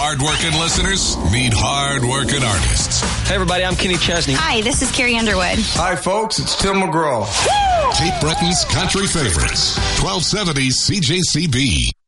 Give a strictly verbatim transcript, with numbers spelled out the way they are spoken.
hard-working listeners meet hard-working artists. Hey, everybody, I'm Kenny Chesney. Hi, this is Carrie Underwood. Hi, folks, it's Tim McGraw. Cape Breton's country favorites, twelve seventy C J C B.